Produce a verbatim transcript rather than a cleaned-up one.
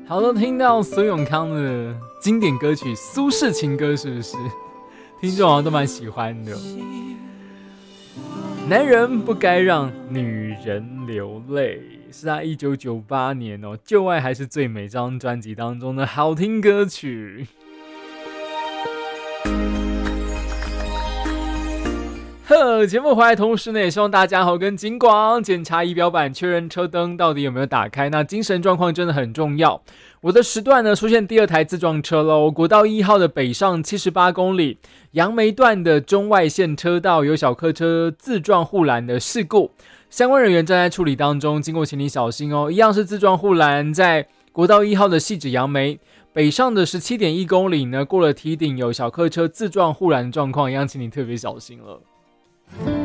好多听到苏永康的经典歌曲苏式情歌，是不是听众好像都蛮喜欢的？男人不该让女人流泪，是他一九九八年哦，《旧爱还是最美》这张专辑当中的好听歌曲。呵，节目回来同时呢，也希望大家好跟警广检查仪表板，确认车灯到底有没有打开。那精神状况真的很重要。我的时段呢出现第二台自撞车喽，国道一号的北上七十八公里，杨梅段的中外线车道有小客车自撞护栏的事故，相关人员正在处理当中，经过请你小心哦。一样是自撞护栏，在国道一号的汐止杨梅。北上的 十七点一公里呢，过了堤顶有小客车自撞护栏的状况，一样请你特别小心了。